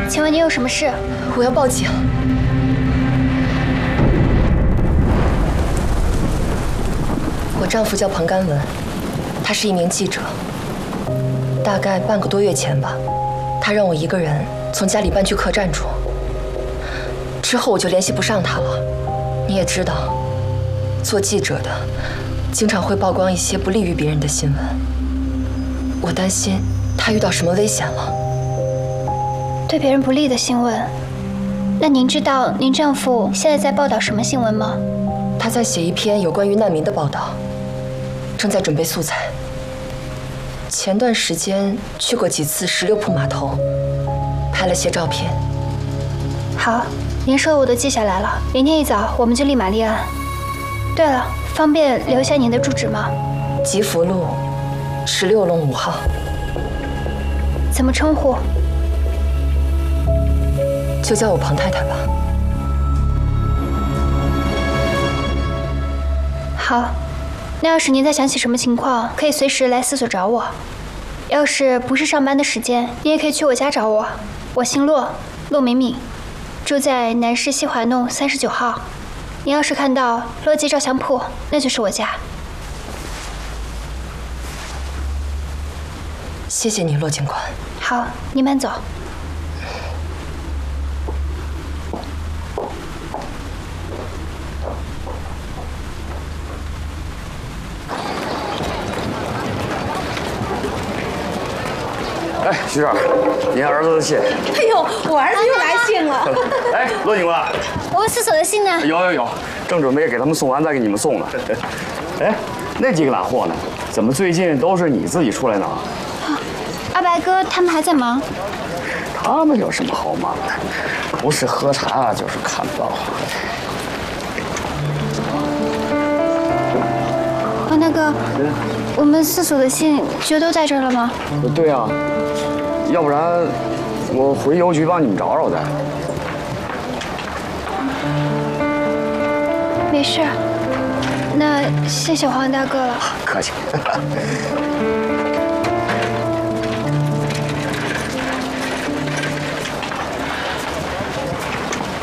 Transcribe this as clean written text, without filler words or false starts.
请问你有什么事？ 我要报警。我丈夫叫彭甘文，他是一名记者。大概半个多月前吧，他让我一个人从家里搬去客栈住。之后我就联系不上他了。你也知道，做记者的经常会曝光一些不利于别人的新闻。我担心他遇到什么危险了。 对别人不利的新闻？那您知道您丈夫现在在报道什么新闻吗？ 他在写一篇有关于难民的报道，正在准备素材。前段时间去过几次16铺码头，拍了些照片。 好，您说的我都记下来了。明天一早我们就立马立案。对了，方便留下您的住址吗？ 吉福路16弄5号。 怎么称呼？ 就叫我彭太太吧。 好，那要是您再想起什么情况，可以随时来司所找我。要是不是上班的时间，你也可以去我家找我。我姓骆，骆敏敏，住在南市西淮弄39号。你要是看到骆记照相铺，那就是我家。 谢谢你，骆警官。 好，你慢走。 哎，徐长，您儿子的信。 哎呦，我儿子又来信了。 哎，骆警官， 我司所的信呢？ 有，正准备给他们送完再给你们送呢。哎，那几个懒货呢？怎么最近都是你自己出来拿？ 阿白哥他们还在忙。 他们有什么好忙的？不是喝茶就是看报。 那个，我们司所的信就都在这儿了吗？ 对啊，要不然我回邮局帮你们找找再。 没事，那谢谢黄大哥了。 客气。